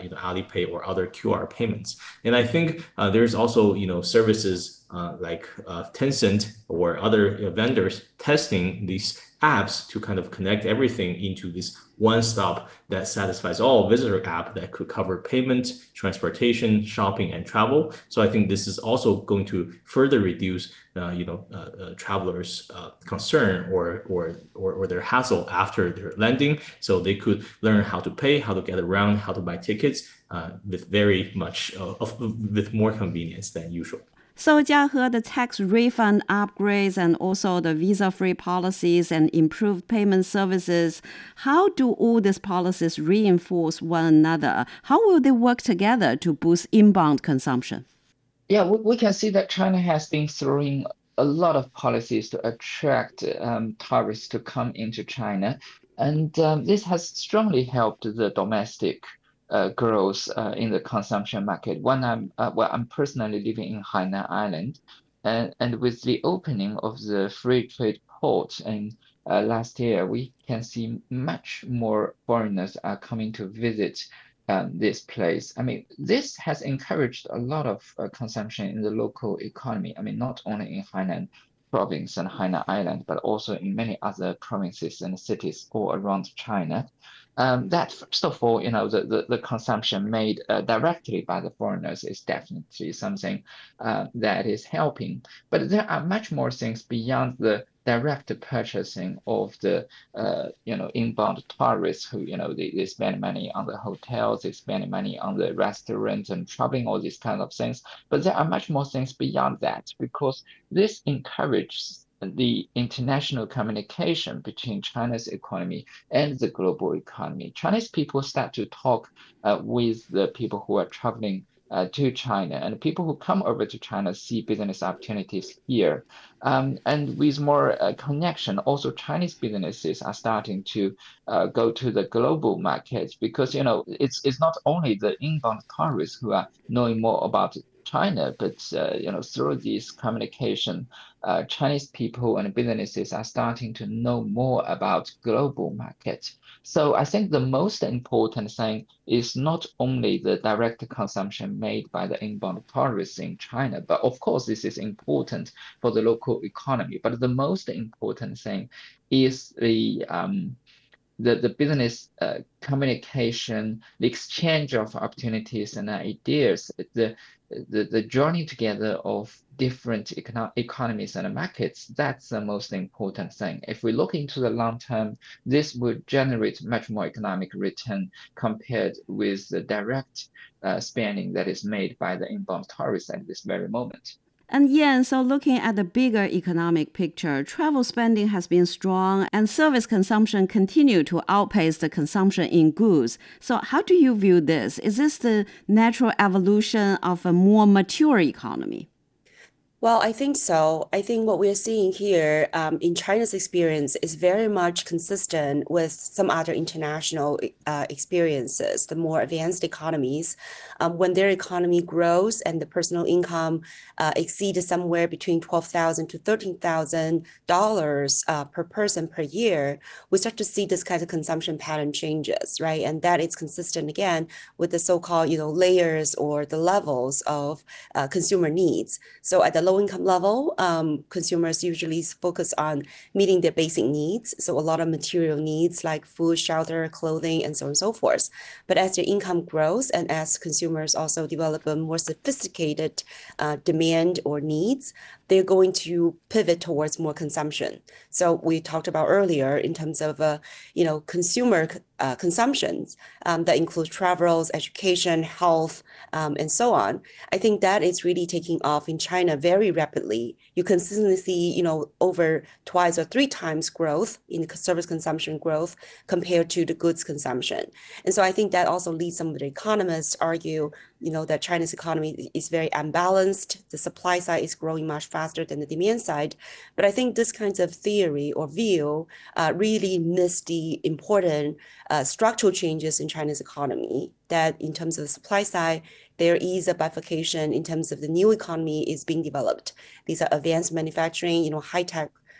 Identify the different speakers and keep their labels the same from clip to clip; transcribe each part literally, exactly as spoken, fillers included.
Speaker 1: you know, Alipay or other Q R payments. And I think uh, there's also, you know, services uh, like uh, Tencent or other vendors testing these apps to kind of connect everything into this one stop that satisfies all visitor app that could cover payment, transportation, shopping, and travel. So I think this is also going to further reduce, uh, you know, uh, uh, travelers' uh, concern or, or or or their hassle after their landing. So they could learn how to pay, how to get around, how to buy tickets uh, with very much uh, of, with more convenience than usual.
Speaker 2: So, Jiahe, the tax refund upgrades and also the visa-free policies and improved payment services, how do all these policies reinforce one another? How will they work together to boost inbound consumption?
Speaker 3: Yeah, we, we can see that China has been throwing a lot of policies to attract um, tourists to come into China. And um, this has strongly helped the domestic uh, growth uh, in the consumption market. When I'm, uh, well, I'm personally living in Hainan Island, and, and with the opening of the free trade port in uh, last year, we can see much more foreigners are coming to visit um, this place. I mean, this has encouraged a lot of uh, consumption in the local economy. I mean, not only in Hainan province and Hainan Island, but also in many other provinces and cities all around China. Um, that first of all, you know, the, the, the consumption made uh, directly by the foreigners is definitely something uh, that is helping. But there are much more things beyond the direct purchasing of the uh, you know, inbound tourists who, you know, they, they spend money on the hotels, they spend money on the restaurants and traveling, all these kind of things. But there are much more things beyond that, because this encourages the international communication between China's economy and the global economy. Chinese people start to talk uh, with the people who are traveling Uh, to China, and people who come over to China see business opportunities here. Um, and with more uh, connection, also Chinese businesses are starting to uh, go to the global markets, because, you know, it's it's not only the inbound tourists who are knowing more about China, but uh, you know, through this communication, uh, Chinese people and businesses are starting to know more about global markets. So I think the most important thing is not only the direct consumption made by the inbound tourists in China, but of course this is important for the local economy. But the most important thing is the um, the, the business uh, communication, the exchange of opportunities and ideas, the, the, the journey together of different econo economies and markets. That's the most important thing. If we look into the long term, this would generate much more economic return compared with the direct uh, spending that is made by the inbound tourists at this very moment.
Speaker 2: And yeah, so looking at the bigger economic picture, travel spending has been strong and service consumption continue to outpace the consumption in goods. So how do you view this? Is this the natural evolution of a more mature economy?
Speaker 4: Well, I think so. I think what we're seeing here um, in China's experience is very much consistent with some other international uh, experiences. The more advanced economies, um, when their economy grows and the personal income uh, exceeds somewhere between twelve thousand to thirteen thousand dollars uh, per person per year, we start to see this kind of consumption pattern changes, right? And that is consistent again with the so-called, you know, layers or the levels of uh, consumer needs. So at the low income level, um, consumers usually focus on meeting their basic needs. So a lot of material needs like food, shelter, clothing, and so on and so forth. But as their income grows and as consumers also develop a more sophisticated uh, demand or needs, they're going to pivot towards more consumption. So we talked about earlier in terms of, uh, you know, consumer uh, consumptions um, that include travels, education, health, um, and so on. I think that is really taking off in China very rapidly. You consistently see, you know, over twice or three times growth in service consumption growth compared to the goods consumption. And so I think that also leads some of the economists argue, you know, that China's economy is very unbalanced. The supply side is growing much faster than the demand side. But I think this kind of theory or view uh, really missed the important uh, structural changes in China's economy, that in terms of the supply side, there is a bifurcation in terms of the new economy is being developed. These are advanced manufacturing, you know, high-tech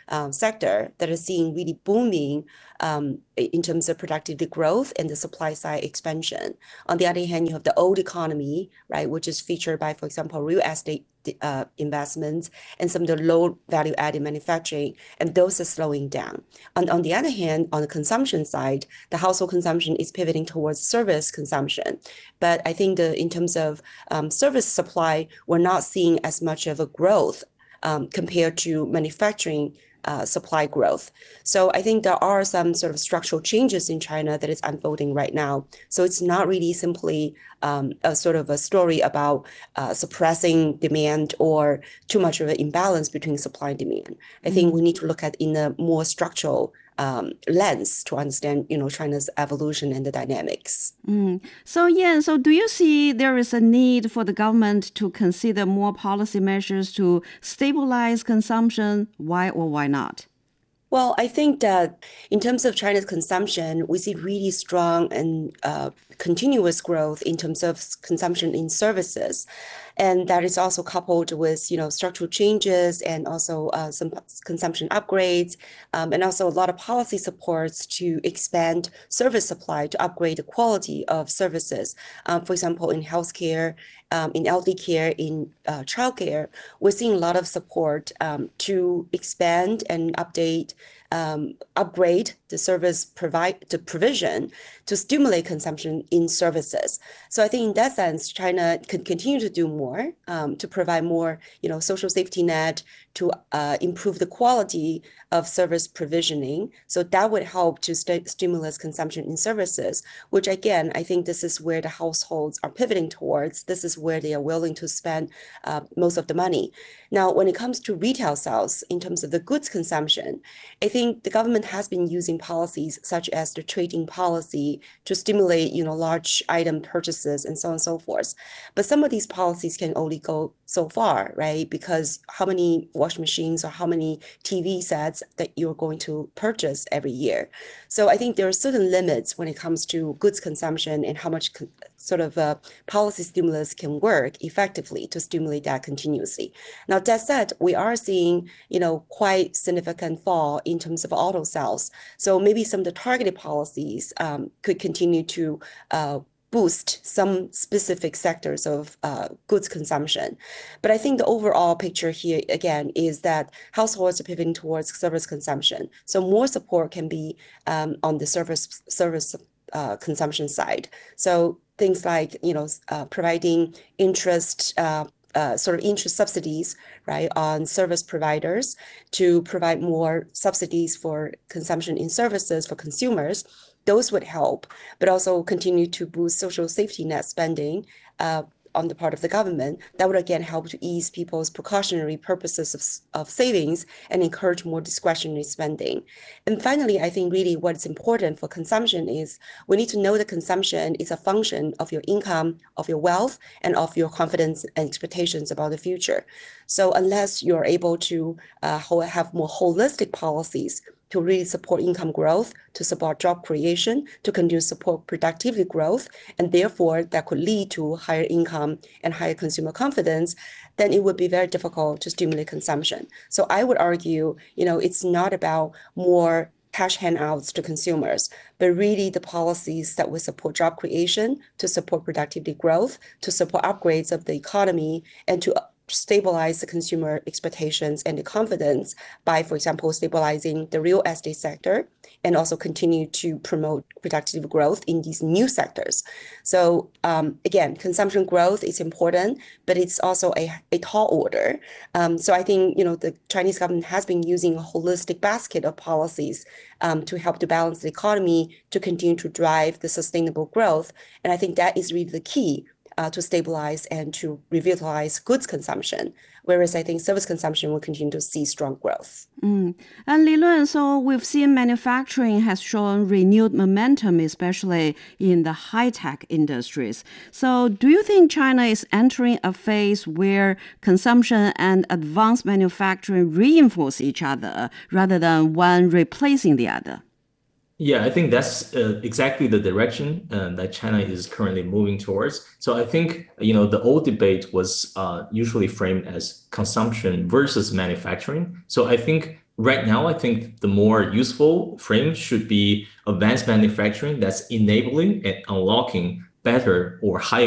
Speaker 4: um, sector that are seeing really booming um, in terms of productivity growth and the supply side expansion. On the other hand, you have the old economy, right, which is featured by, for example, real estate uh, investments and some of the low value added manufacturing, and those are slowing down. On, on the other hand, on the consumption side, the household consumption is pivoting towards service consumption. But I think the, in terms of um, service supply, we're not seeing as much of a growth um, compared to manufacturing Uh, supply growth. So I think there are some sort of structural changes in China that is unfolding right now. So it's not really simply um, a sort of a story about uh, suppressing demand or too much of an imbalance between supply and demand. I think we need to look at in a more structural um, lens to understand, you know, China's evolution and the dynamics.
Speaker 2: Mm. So, yeah, so do you see there is a need for the government to consider more policy measures to stabilize consumption? Why or why not?
Speaker 4: Well, I think that in terms of China's consumption, we see really strong and uh, continuous growth in terms of consumption in services. And that is also coupled with, you know, structural changes and also uh, some consumption upgrades, um, and also a lot of policy supports to expand service supply to upgrade the quality of services. Um, for example, in healthcare, um, in elderly care, in uh, childcare, we're seeing a lot of support um, to expand and update Um, upgrade the service provide the provision to stimulate consumption in services. So I think in that sense, China can continue to do more um, to provide more, you know, social safety net to uh, improve the quality of service provisioning. So that would help to st stimulate consumption in services, which again, I think this is where the households are pivoting towards. This is where they are willing to spend uh, most of the money. Now, when it comes to retail sales, in terms of the goods consumption, I think the government has been using policies such as the trading policy to stimulate, you know, large item purchases and so on and so forth. But some of these policies can only go so far, right? Because how many washing machines or how many T V sets that you're going to purchase every year? So I think there are certain limits when it comes to goods consumption and how much sort of uh, policy stimulus can work effectively to stimulate that continuously. Now, that said, we are seeing, you know, quite significant fall in terms of auto sales. So maybe some of the targeted policies um, could continue to uh, boost some specific sectors of uh, goods consumption. But I think the overall picture here, again, is that households are pivoting towards service consumption. So more support can be um, on the service, service uh, consumption side. So things like, you know, uh, providing interest, uh, uh, sort of interest subsidies, right, on service providers to provide more subsidies for consumption in services for consumers. Those would help, but also continue to boost social safety net spending uh, on the part of the government. That would again help to ease people's precautionary purposes of, of savings and encourage more discretionary spending. And finally, I think really what's important for consumption is we need to know that consumption is a function of your income, of your wealth, and of your confidence and expectations about the future. So unless you're able to uh, have more holistic policies to really support income growth, to support job creation, to continue to support productivity growth, and therefore that could lead to higher income and higher consumer confidence, then it would be very difficult to stimulate consumption. So I would argue, you know, it's not about more cash handouts to consumers, but really the policies that will support job creation, to support productivity growth, to support upgrades of the economy, and to stabilize the consumer expectations and the confidence by, for example, stabilizing the real estate sector and also continue to promote productive growth in these new sectors. So um, again, consumption growth is important, but it's also a, a tall order. Um, so I think, you know, the Chinese government has been using a holistic basket of policies um, to help to balance the economy, to continue to drive the sustainable growth. And I think that is really the key Uh, to stabilize and to revitalize goods consumption, whereas I think service consumption will continue to see strong growth.
Speaker 2: Mm. And Li Lun, so we've seen manufacturing has shown renewed momentum, especially in the high-tech industries. So do you think China is entering a phase where consumption and advanced manufacturing reinforce each other rather than one replacing the other?
Speaker 1: Yeah, I think that's uh, exactly the direction uh, that China is currently moving towards. So I think, you know, the old debate was uh, usually framed as consumption versus manufacturing. So I think right now, I think the more useful frame should be advanced manufacturing that's enabling and unlocking better or higher